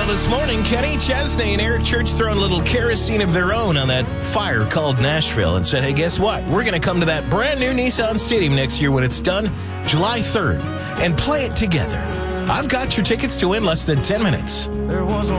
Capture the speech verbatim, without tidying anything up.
this morning, Kenny Chesney and Eric Church throwing a little kerosene of their own on that fire called Nashville and said, hey, guess what? We're going to come to that brand new Nissan Stadium next year when it's done, July third, and play it together. I've got your tickets to win less than ten minutes. There was a